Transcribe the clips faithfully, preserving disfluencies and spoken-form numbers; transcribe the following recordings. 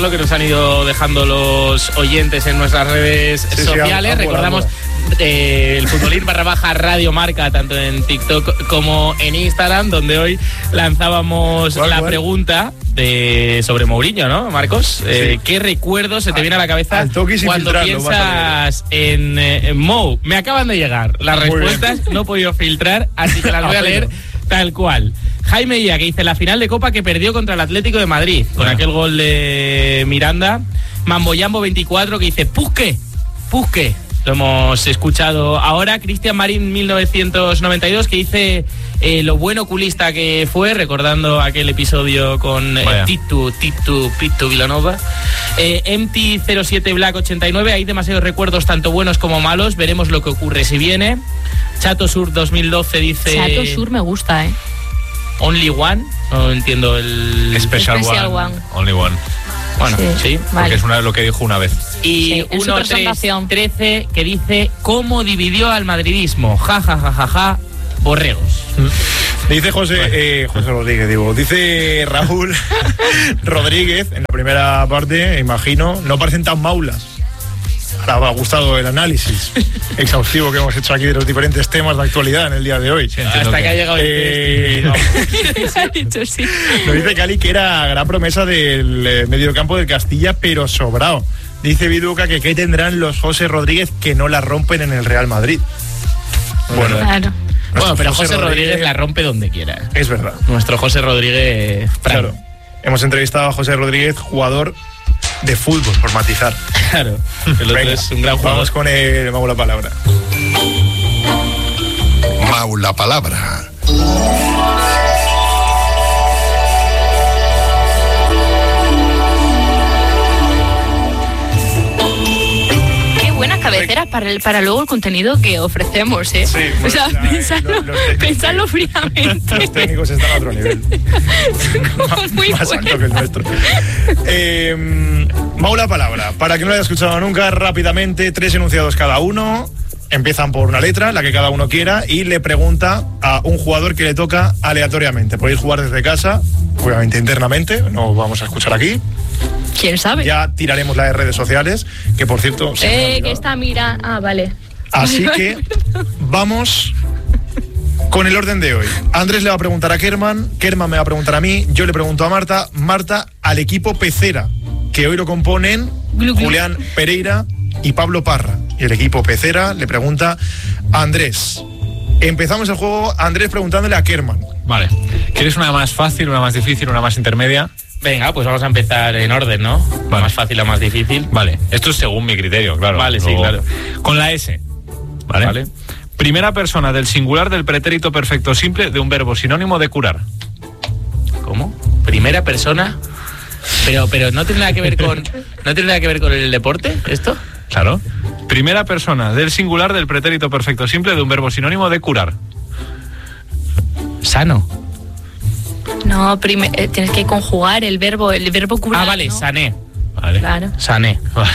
lo que nos han ido dejando los oyentes en nuestras redes sí, sociales. Sí, recordamos eh, el futbolín barra baja Radio Marca, tanto en TikTok como en Instagram, donde hoy lanzábamos ¿Cuál, la cuál? pregunta de sobre Mourinho, ¿no, Marcos? Sí. Eh, ¿Qué recuerdos se te viene a la cabeza cuando piensas en, eh, en Mou? Me acaban de llegar las respuestas, no he podido filtrar, así que las voy a leer tal cual. Jaime Ia, que dice la final de Copa que perdió contra el Atlético de Madrid, con bueno. aquel gol de Miranda. Mamboyambo veinticuatro, que dice Pusque, Pusque. Lo hemos escuchado ahora. Cristian Marín mil novecientos noventa y dos, que dice eh, lo buen oculista que fue, recordando aquel episodio con eh, Titu, Titu, Pitu Vilanova. Eh, M T cero siete Black ochenta y nueve, hay demasiados recuerdos tanto buenos como malos, veremos lo que ocurre si viene. Chato Sur dos mil doce dice... Chato Sur me gusta, ¿eh? Only One, no entiendo el... Special, Special one. one. Only One. Bueno, sí, sí vale. Porque es una, lo que dijo una vez. Y sí, uno tres trece que dice ¿cómo dividió al madridismo? Ja, ja, ja, ja, ja, borregos. Dice José, eh, José Rodríguez, digo, dice Raúl Rodríguez en la primera parte, imagino, no parecen tan maulas. Ahora me ha gustado el análisis exhaustivo que hemos hecho aquí de los diferentes temas de actualidad en el día de hoy. Sí, hasta que, que ha llegado eh, el dicho, sí. Nos dice Cali que era gran promesa del eh, mediocampo del Castilla, pero sobrado. Dice Viduca que qué tendrán los José Rodríguez que no la rompen en el Real Madrid. Bueno, claro. Bueno, pero José, José Rodríguez, Rodríguez la rompe donde quiera. Es verdad. Nuestro José Rodríguez. Claro. Hemos entrevistado a José Rodríguez, jugador de fútbol, por matizar. Claro, el otro Venga, es un gran jugador. Vamos con el Mau la palabra. Mau la palabra. Qué buenas cabeceras para, el, para luego el contenido que ofrecemos, ¿eh? Sí, bueno, o sea, la, pensadlo, los, los pensadlo fríamente. Los técnicos están a otro nivel. Muy más alto que el nuestro. Eh, Mau la palabra. Para que no lo haya escuchado nunca, rápidamente, tres enunciados cada uno. Empiezan por una letra, la que cada uno quiera, y le pregunta a un jugador que le toca aleatoriamente. Podéis jugar desde casa, obviamente internamente, no vamos a escuchar aquí. ¿Quién sabe? Ya tiraremos las redes sociales, que por cierto... Eh, que está, mira... Ah, vale. Así que vamos con el orden de hoy. Andrés le va a preguntar a Kerman, Kerman me va a preguntar a mí, yo le pregunto a Marta, Marta al equipo Pecera, que hoy lo componen glu, glu. Julián Pereira y Pablo Parra. Y el equipo Pecera le pregunta a Andrés. Empezamos el juego, Andrés preguntándole a Kerman. Vale. ¿Quieres una más fácil, una más difícil, una más intermedia? Venga, pues vamos a empezar en orden, ¿no? Vale. Más fácil o más difícil. Vale, esto es según mi criterio, claro. Vale, Luego, sí, claro. Con la S. ¿Vale? Vale. Primera persona del singular del pretérito perfecto simple de un verbo sinónimo de curar. ¿Cómo? Primera persona. Pero, pero no tiene nada que ver con. ¿No tiene nada que ver con el deporte, esto? Claro. Primera persona del singular del pretérito perfecto simple de un verbo sinónimo de curar. Sano. No, prime- eh, tienes que conjugar el verbo, el verbo curar. Ah, vale, ¿no? Sané. Vale. Claro. Sané. Vale.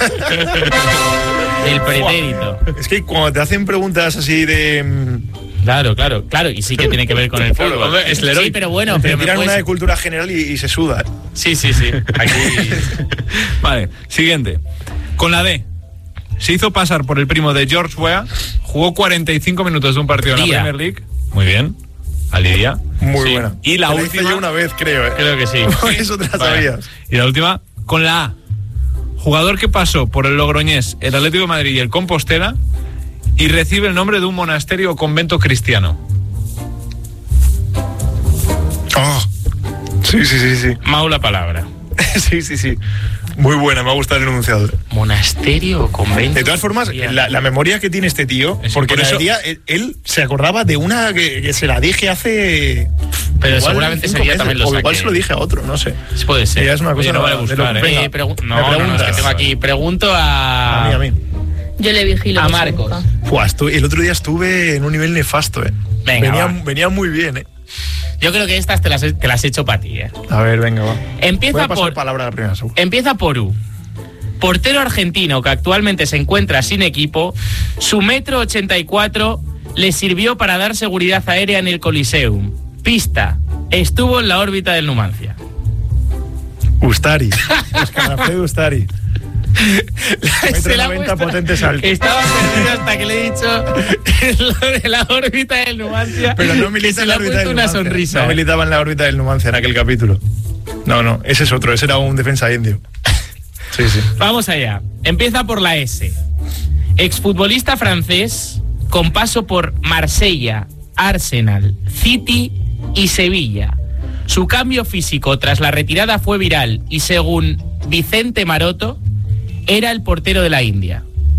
El pretérito. Es que cuando te hacen preguntas así de... Claro, claro, claro, y sí que tiene que ver con el fútbol. Es Leroy. Sí, pero bueno, pero pero me tiran puedes... una de cultura general y, y se suda. Sí, sí, sí. Aquí... Vale, siguiente. Con la D. Se hizo pasar por el primo de George Weah, jugó cuarenta y cinco minutos de un partido en la Premier League. Muy bien. Alidia. Muy sí. buena. Y la te última. La hice yo una vez, creo. ¿eh? Creo que sí. Por eso te la vale. sabías. Y la última, con la A. Jugador que pasó por el Logroñés, el Atlético de Madrid y el Compostela y recibe el nombre de un monasterio o convento cristiano. Oh. Sí, sí, sí, sí. Mau la palabra. Sí, sí, sí. Muy buena, me ha gustado el enunciado. ¿Monasterio o convento? De todas formas, la, la memoria que tiene este tío, es porque por la eso... día, él, él se acordaba de una que, que se la dije hace... Pero seguramente ese día también lo saqué. O igual se lo dije a otro, no sé. Puede ser. Ya es una cosa... Oye, no vale buscar, de lo, ¿eh? Eh, pregu- no, no, no, no, es que tengo aquí. Pregunto a... A mí, a mí. Yo le vigilo. A Marcos. Fua, estu- el otro día estuve en un nivel nefasto, eh. Venga, venía, va. venía muy bien, eh. Yo creo que estas te las, he, te las he hecho para ti, eh. A ver, venga, va. Empieza Voy a pasar por... palabra a la primera, seguro. Empieza por U. Portero argentino que actualmente se encuentra sin equipo, su metro ochenta y cuatro le sirvió para dar seguridad aérea en el Coliseum. Pista, estuvo en la órbita del Numancia. Ustari. Oscar Alfredo Ustari. Se la ha noventa, puesto- potente salto. Estaba perdido hasta que le he dicho lo de la órbita del Numancia. Pero no que milita se en le la ha órbita puesto del una Numancia. sonrisa. No ¿eh? militaba en la órbita del Numancia en aquel capítulo. No, no, ese es otro, ese era un defensa indio. Sí, sí. Vamos allá. Empieza por la S. Exfutbolista francés con paso por Marsella, Arsenal, City y Sevilla. Su cambio físico tras la retirada fue viral y, según Vicente Maroto, era el portero de la India.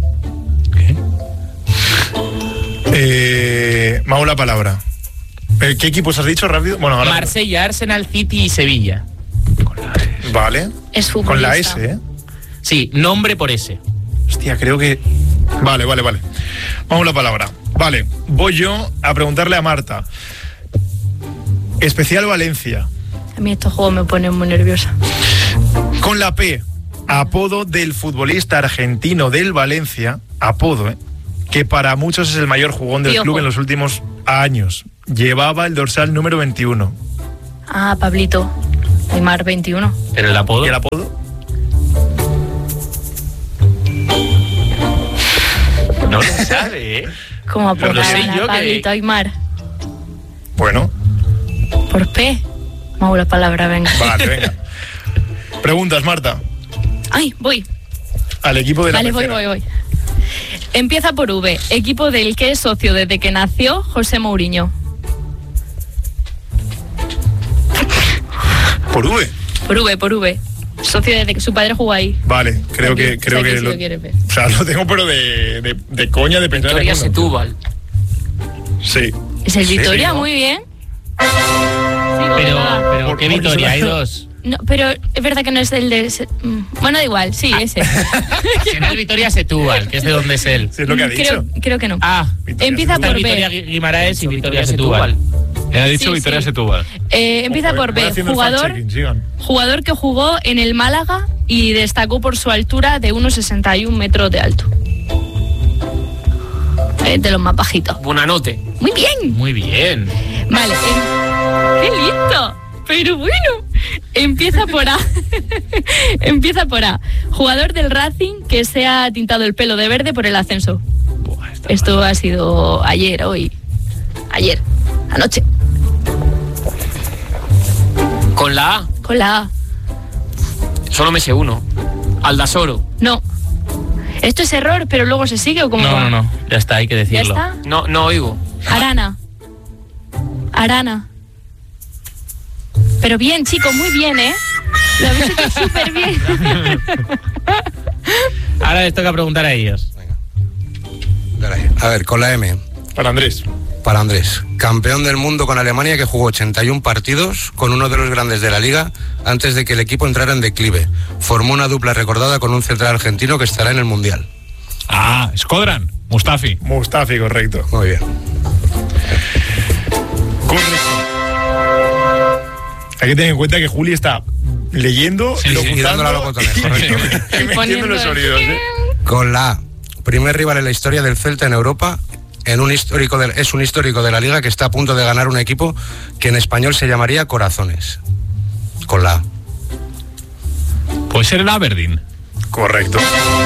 Eh, Mau, la palabra. Eh, ¿Qué equipos has dicho rápido? Bueno, ahora- Marsella, Arsenal, City y Sevilla. Vale. Es futbolista. Con la S, ¿eh? Sí, nombre por S. Hostia, creo que... Vale, vale, vale. Vamos la palabra. Vale, voy yo a preguntarle a Marta. Especial Valencia. A mí estos juegos me ponen muy nerviosa. Con la P, apodo del futbolista argentino del Valencia, apodo, ¿eh? Que para muchos es el mayor jugón del Piojo. club en los últimos años. Llevaba el dorsal número veintiuno. Ah, Pablito. Aymar veintiuno. Pero el apodo. ¿Y el apodo? No lo sabe, ¿eh? ¿Cómo Pero lo sé apodaban yo a que- Pablito Aymar? Bueno, Por P. Mau, la palabra, venga. vale, venga. Preguntas, Marta. Ay, voy. Al equipo de la Vale, voy, pecera. voy, voy. Empieza por V. Equipo del que es socio desde que nació José Mourinho. Por V. Por V, por V. Socio desde que su padre jugó ahí. Vale, creo Aquí, que... Creo aquí que si lo, lo quieres ver. o sea, lo tengo pero de, de, de coña de pensar Victoria en uno. Setúbal. Sí. Es el Sí, Vitoria, ¿no? muy bien. Sí, Pero, verdad. pero Por- ¿qué porque Vitoria? se Hay la- dos. No, pero es verdad que no es el de... ese- mm, Bueno, da igual, sí, ese. Será el Vitoria Setúbal, que es de donde es él. Sí, es lo que ha dicho. creo, creo que no. Ah, Victoria Empieza está por el Vitoria B. Guimaraes y Vitoria Victoria Setúbal. Él ha dicho Sí, Victoria sí. Setúbal. Eh, empieza Ojo, eh, por voy B. haciendo el Jugador, fact-checking, sigan. jugador que jugó en el Málaga y destacó por su altura de uno sesenta y uno metros de alto. Eh, de los más bajitos. Buenanote. Muy bien. Muy bien. Vale. em- ¡Qué lindo! Pero bueno. Empieza por A. Empieza por A. Jugador del Racing que se ha tintado el pelo de verde por el ascenso. Buah, está Esto ha sido ayer, hoy. Ayer. Anoche. Con la A, Con la A. solo me sé uno. Aldasoro. No. Esto es error, pero luego se sigue o cómo No, va? no, no. Ya está, hay que ¿Ya decirlo. está? No, no oigo. Arana. Arana. Pero bien, chicos, muy bien, ¿eh? Lo habéis hecho súper bien. Ahora les toca preguntar a ellos. Dale ahí. A ver, con la M, Para Andrés. para Andrés. Campeón del mundo con Alemania que jugó ochenta y uno partidos con uno de los grandes de la liga antes de que el equipo entrara en declive. Formó una dupla recordada con un central argentino que estará en el Mundial. Ah, Skodran, Mustafi. Mustafi, correcto. Muy bien. Correcto. Hay que tener en cuenta que Juli está leyendo, Sí, sí, locutando y dándole a los botones, y- correcto. y metiendo Poniendo los el- sonidos, ¿eh? Con la A, primer rival en la historia del Celta en Europa, en un histórico de- es un histórico de la liga que está a punto de ganar un equipo que en español se llamaría Corazones. Con la A. Puede ser el Aberdeen. Correcto.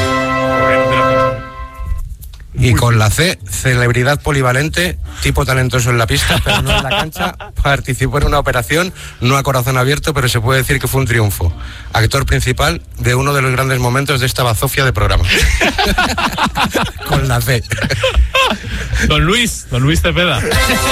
Y con la C, celebridad polivalente, tipo talentoso en la pista, pero no en la cancha, participó en una operación, no a corazón abierto, pero se puede decir que fue un triunfo. Actor principal de uno de los grandes momentos de esta bazofia de programa. Con la C. Don Luis, don Luis Cepeda.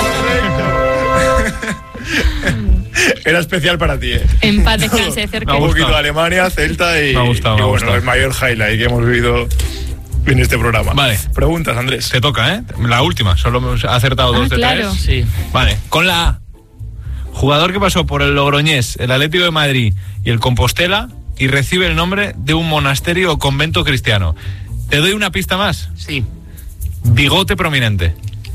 Era especial para ti, ¿eh? En paz descanse, cerca. Me ha Un poquito gustado. de Alemania, Celta y, Me ha gustado, y me ha bueno, gustado. el mayor highlight que hemos vivido en este programa. Vale. Preguntas, Andrés. Te toca, ¿eh? La última, solo hemos acertado Ah, dos de claro. tres. Sí. Vale, con la A. Jugador que pasó por el Logroñés, el Atlético de Madrid y el Compostela y recibe el nombre de un monasterio o convento cristiano. Te doy una pista más. Sí. Bigote prominente.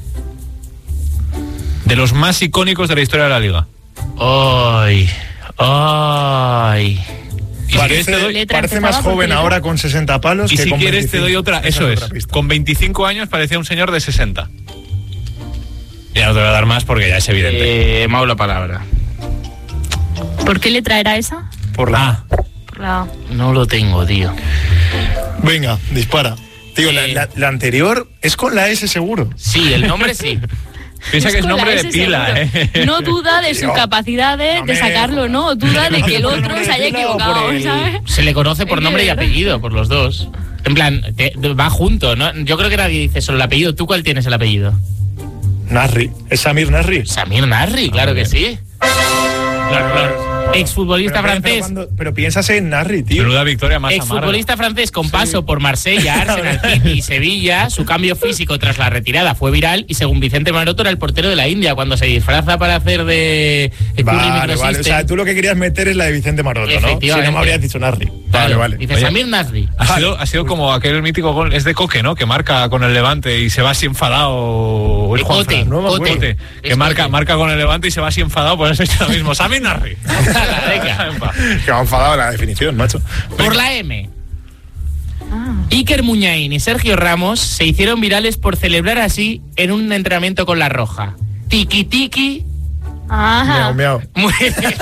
De los más icónicos de la historia de la liga. Ay. Ay. Y si quieres te Parece, doy, Letra parece empezaba más por joven letra. ahora con sesenta palos y que si con quieres te veinticinco. doy otra. Esa Eso es es. otra pista. Con veinticinco años parecía un señor de sesenta. Ya no te voy a dar más porque ya es evidente. Eh, Mau, la palabra. ¿Por qué letra era esa? Por la Ah, Claro. No lo tengo, tío. Venga, dispara. Tío, Eh. la, la- la anterior es con la S seguro. Sí, el nombre sí. Piensa que es con la nombre de S pila, seguro. ¿eh? No duda de su Tío. capacidad de, de Hombre. sacarlo, no. Duda de que el ¿Por el otro nombre se de haya pila o por equivocado, el- ¿sabes? Se le conoce por Es que nombre y de verdad. apellido, por los dos. En plan, te- va junto, ¿no? Yo creo que nadie dice solo el apellido. ¿Tú cuál tienes el apellido? Nasri. ¿Es Samir Nasri? Samir Nasri, claro que sí. Claro, claro. Exfutbolista Pero, pero, francés. pero, cuando- pero piensas en Nasri, tío. Menuda victoria más amarga. Exfutbolista francés con paso por Marsella, Arsenal, City y Sevilla. Su cambio físico tras la retirada fue viral y según Vicente Maroto era el portero de la India cuando se disfraza para hacer de Curry Vale, vale. O Microsystem. sea, tú lo que querías meter es la de Vicente Maroto, ¿no? Si Efectivamente. no me habrías dicho Nasri. Vale, Claro, vale. Dice Oye. Samir Nasri. Ha sido, ha sido como aquel mítico gol, es de Coque, ¿no? Que marca con el Levante y se va así enfadado. El De Cote, Juanfran, ¿no? Cote. Cote, Es que marca, Cote. marca con el Levante y se va así enfadado, pues has hecho lo mismo. Samir Nasri. Venga. Que me ha enfadado la definición, macho. Por la M. Ah. Iker Muñain y Sergio Ramos se hicieron virales por celebrar así en un entrenamiento con la Roja. Tiki tiki. Ajá. Miau, miau. Muy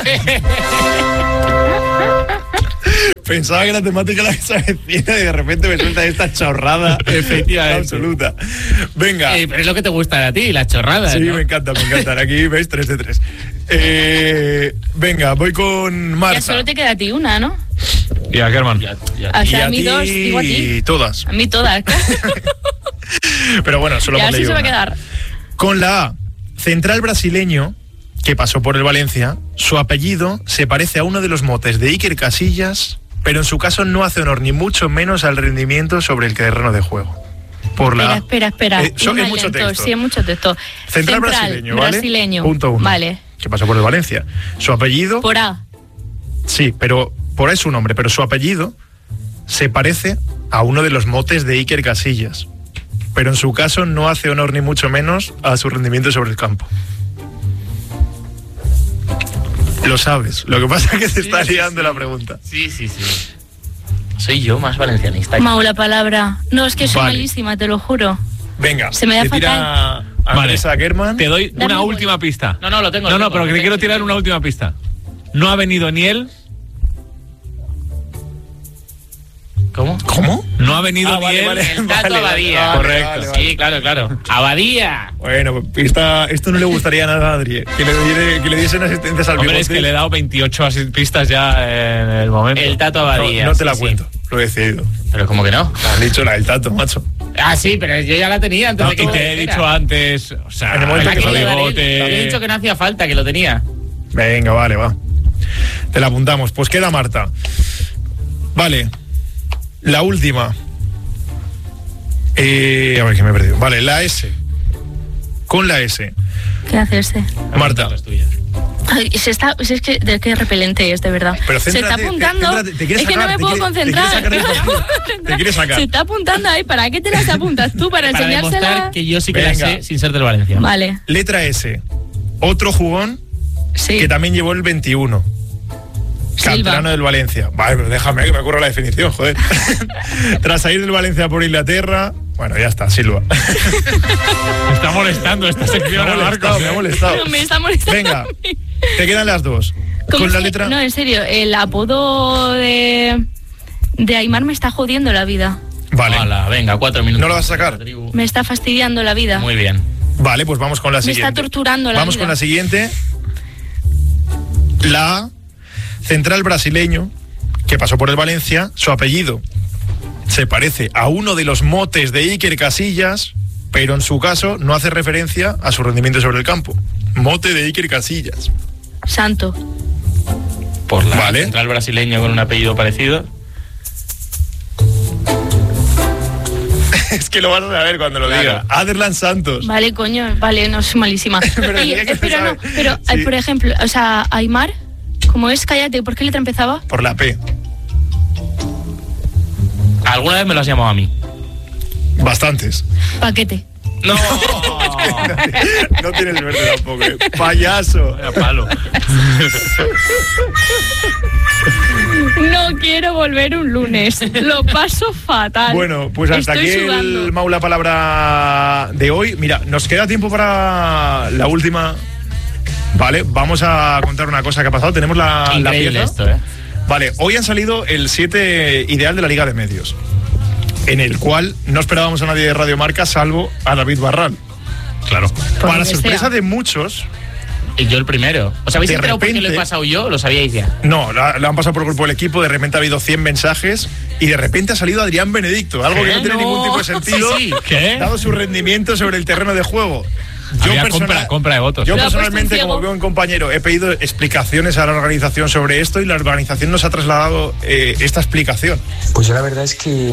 Pensaba que la temática la que se avecina y de repente me suelta esta chorrada. Efectivamente. Absoluta. Venga. Eh, pero es lo que te gusta a ti, las chorradas. Sí, ¿no? me encanta, me encantan. Aquí veis tres de tres. Eh, venga, voy con Marta. Ya solo te queda a ti una, ¿no? Y Ackerman. Ya, ya. O Y sea, a a mí ti dos, digo a ti. todas. A mí todas, claro. Pero bueno, solo Y hemos así se leído va a una. quedar. Con la A, central brasileño que pasó por el Valencia, su apellido se parece a uno de los motes de Iker Casillas, pero en su caso no hace honor ni mucho menos al rendimiento sobre el terreno de juego. Por la Espera, espera, espera. Eh, son- Y es más mucho lento, texto. Sí, es mucho texto. Central, brasileño, ¿vale? brasileño. Punto uno. Vale. Que pasó por el Valencia. Su apellido, Por A. sí, pero por ahí su nombre, pero su apellido se parece a uno de los motes de Iker Casillas, pero en su caso no hace honor ni mucho menos a su rendimiento sobre el campo. Lo sabes, lo que pasa es que te está sí, liando sí. la pregunta. Sí, sí, sí. Soy yo más valencianista. Mau, la palabra. No, es que soy Vale. malísima, te lo juro. Venga, Se me da te tira Andrés Vale. Ackerman. Te doy Dame una un última pista. No, no, lo tengo. No, lo no, tengo, pero lo que te tengo, quiero lo tirar tengo. una última pista. No ha venido ni él, ¿Cómo? ¿Cómo? no ha venido Ah, ni vale, él. vale. El Tato Vale, Abadía. vale, Correcto. vale, vale. Sí, claro, claro. Abadía. Bueno, pista, esto no le gustaría nada a Adri, que le, diere- que le diesen asistencias al Hombre, bigote. es que le he dado veintiocho asi- pistas ya en el momento. El Tato No, Abadía. no te sí, la sí. cuento, lo he decidido. Pero ¿cómo que no? Has dicho la del Tato, macho. Ah, sí, pero yo ya la tenía antes No, de que y me te he dijera. dicho antes, o sea, En el momento La que que lo le digo, daré, bigote. le había dicho que no hacía falta, que lo tenía. Venga, vale, va. Te la apuntamos. Pues queda Marta. Vale. La última. Eh, a ver, que me he perdido. Vale, la S. Con la S. ¿Qué hace este? Marta. Las tuyas. Ay, se está, es que, de qué repelente es, de verdad. Pero se está céntrate, apuntando. céntrate, te quieres es que sacar, no me te puedo quiere- te concentrar. quieres sacar del no me partido. puedo Te concentrar. quieres sacar. Se está apuntando ahí. ¿Para qué te las apuntas tú? Para, Para enseñársela. demostrar que yo sí que Venga. la sé sin ser del Valencia. Vale, Letra S. Otro jugón sí. que también llevó el veintiuno. Silva. Canterano del Valencia. Vale, pero déjame que me ocurra la definición, joder. Tras salir del Valencia por Inglaterra. Bueno, ya está, Silva. Me está molestando esta Me sección ha a molestado, Marcos. me ha ¿eh? molestado. Pero me está molestando. Venga, a mí. te quedan las dos. ¿Cómo Con es la que- letra. No, en serio, el apodo de, de Aymar me está jodiendo la vida. Vale. Hola, venga, cuatro minutos. ¿No lo vas a sacar? Tribu. Me está fastidiando la vida. Muy bien. Vale, pues vamos con la Me siguiente. está torturando la Vamos vida. con la siguiente. La A, central brasileño que pasó por el Valencia, su apellido se parece a uno de los motes de Iker Casillas, pero en su caso no hace referencia a su rendimiento sobre el campo. Mote de Iker Casillas. Santo. Por la Vale. central brasileño con un apellido parecido. Es que lo vas a saber cuando lo Claro. diga. Aderlan Santos. Vale, coño, vale, no soy malísima. Pero Y- diría que pero se no, sabe. pero Sí. eh, por ejemplo, o sea, Aymar, como es, cállate, ¿por qué letra empezaba? Por la P. ¿Alguna vez me lo has llamado a mí? Bastantes. Paquete. No. No tienes suerte tampoco. ¿eh? Payaso. Vaya palo. No quiero volver un lunes. Lo paso fatal. Bueno, pues hasta Estoy aquí sudando. el Mau la palabra de hoy. Mira, nos queda tiempo para la última. Vale, vamos a contar una cosa que ha pasado. Tenemos la, la Increíble pieza. esto, ¿eh? Vale, hoy han salido el siete ideal de la Liga de Medios, en el cual no esperábamos a nadie de Radio Marca salvo a David Barral. Claro. Para sorpresa de muchos. Y yo el primero. ¿Os habéis enterado por qué lo he pasado yo? ¿Lo sabíais ya? No, lo han pasado por el grupo del equipo, de repente ha habido cien mensajes y de repente ha salido Adrián Benedicto, algo ¿Qué? que no tiene no. ningún tipo de sentido, sí, sí. ¿Qué? dado su rendimiento sobre el terreno de juego. Yo, personal, compra, compra de votos. yo ¿eh? personalmente, como veo un compañero, he pedido explicaciones a la organización sobre esto y la organización nos ha trasladado eh, esta explicación. Pues yo la verdad es que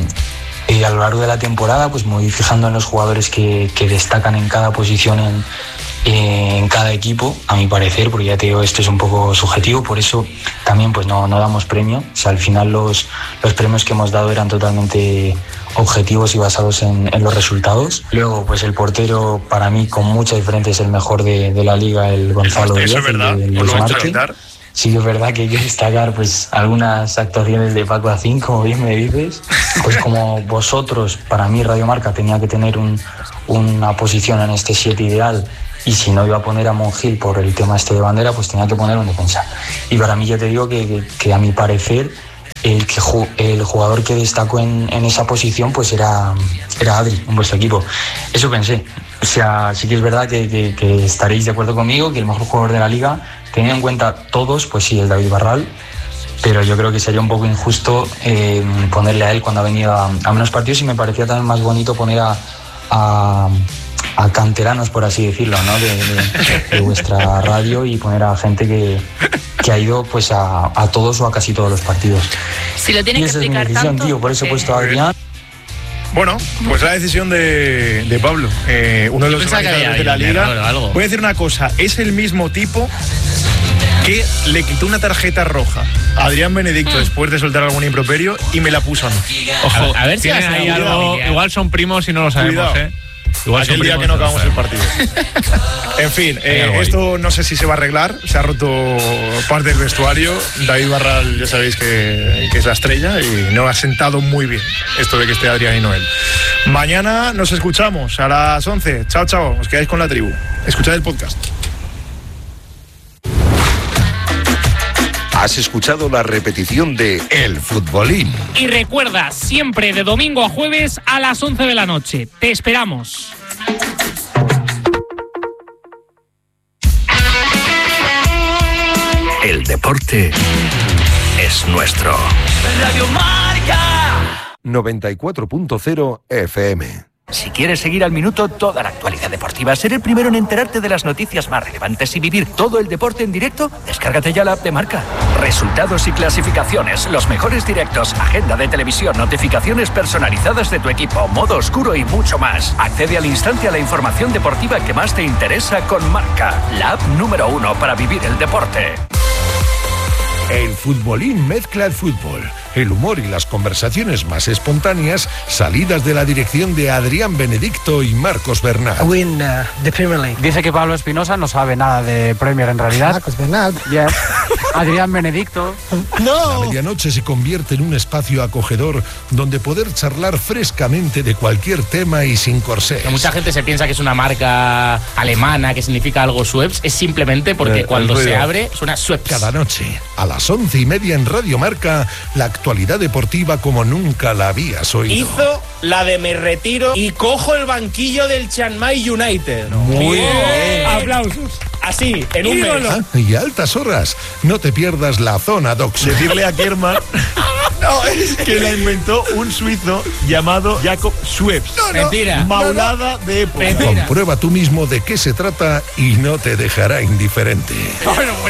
eh, a lo largo de la temporada pues me voy fijando en los jugadores que, que destacan en cada posición en, eh, en cada equipo, a mi parecer, porque ya te digo, esto es un poco subjetivo, por eso también pues no, no damos premio. O sea, al final los, los premios que hemos dado eran totalmente objetivos y basados en, en los resultados. Luego, pues el portero, para mí, con mucha diferencia, es el mejor de, de la liga, el Gonzalo Díaz. Eso es verdad, el, el, lo el Sí, es verdad que hay que destacar pues algunas actuaciones de Paco Acín, como bien me dices. Pues como vosotros, para mí Radio Marca tenía que tener un, una posición en este siete ideal, y si no iba a poner a Monjil por el tema este de bandera, pues tenía que poner un defensa. Y para mí ya te digo que, que, que a mi parecer el, que, el jugador que destacó en, en esa posición pues era, era Adri, en vuestro equipo. Eso pensé. O sea, sí que es verdad que, que, que estaréis de acuerdo conmigo, que el mejor jugador de la liga, teniendo en cuenta todos, pues sí, el David Barral, pero yo creo que sería un poco injusto eh, ponerle a él cuando ha venido a, a menos partidos, y me parecía también más bonito poner a, a, a canteranos, por así decirlo, ¿no? de, de, de vuestra radio, y poner a gente que, que ha ido pues a, a todos o a casi todos los partidos. Si lo tiene y que esa explicar es mi decisión, tanto, tío, por eso he que... puesto a Adrián. Bueno, pues la decisión de, de Pablo, eh, uno de los organizadores de la liga. Voy a decir una cosa, es el mismo tipo que le quitó una tarjeta roja a Adrián Benedicto mm. después de soltar algún improperio y me la puso a mí. Ojo, a ver si tienen ahí algo, igual son primos y no lo sabemos. Cuidado. ¿eh? Igual aquel día que no acabamos el partido. En fin, eh, esto no sé si se va a arreglar. Se ha roto parte del vestuario. David Barral, ya sabéis que, que es la estrella, y no ha sentado muy bien esto de que esté Adrián y Noel. Mañana nos escuchamos a las once. Chao, chao. Os quedáis con la tribu. Escuchad el podcast. Has escuchado la repetición de El Futbolín. Y recuerda, siempre de domingo a jueves a las once de la noche. Te esperamos. El deporte es nuestro. Radio Marca noventa y cuatro punto cero F M. Si quieres seguir al minuto toda la actualidad deportiva, ser el primero en enterarte de las noticias más relevantes y vivir todo el deporte en directo, descárgate ya la app de Marca. Resultados y clasificaciones, los mejores directos, agenda de televisión, notificaciones personalizadas de tu equipo, modo oscuro y mucho más. Accede al instante a la información deportiva que más te interesa con Marca, la app número uno para vivir el deporte. El Futbolín mezcla el fútbol, el humor y las conversaciones más espontáneas, salidas de la dirección de Adrián Benedicto y Marcos Bernat. Win uh, the Premier League. Dice que Pablo Espinosa no sabe nada de Premier en realidad. Marcos Bernat. Yeah. Adrián Benedicto. No. La medianoche se convierte en un espacio acogedor donde poder charlar frescamente de cualquier tema y sin corsés. Que mucha gente se piensa que es una marca alemana que significa algo Schweppes. Es simplemente porque eh, cuando se abre suena Schweppes. Cada noche a las once y media en Radio Marca, la actualidad deportiva como nunca la habías oído. Hizo la de me retiro y cojo el banquillo del Chiang Mai United. Muy bien. bien. Aplausos. Así, en un mes. Ah, y a altas horas, no te pierdas la zona Docs. Decirle a Kerman no, es que la inventó un suizo llamado Jacob Schweppes. No, no, mentira. Maulada no, no. de época. Comprueba tú mismo de qué se trata y no te dejará indiferente. Bueno,